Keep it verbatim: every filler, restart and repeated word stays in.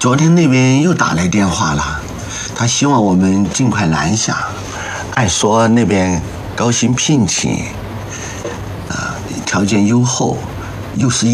昨天那边又打来电话了，他希望我们尽快南下，按说那边高薪聘请，啊、条件优厚，又是